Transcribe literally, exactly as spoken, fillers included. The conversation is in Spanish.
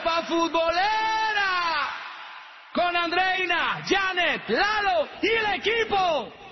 Tropa Futbolera, con Andreina, Janet, Lalo y el equipo.